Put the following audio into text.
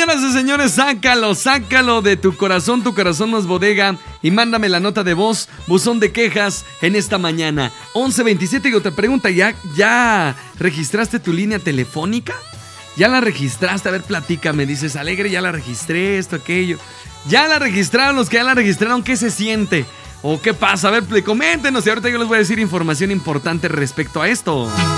Señoras y señores, sácalo de tu corazón no es bodega y mándame la nota de voz, buzón de quejas en esta mañana. 1127 y otra pregunta, ¿ya registraste tu línea telefónica? ¿Ya la registraste? A ver, platícame, dices, Alegre, ya la registré, esto, aquello. ¿Ya la registraron? Los que ya la registraron, ¿qué se siente? ¿O qué pasa? A ver, coméntenos y ahorita yo les voy a decir información importante respecto a esto.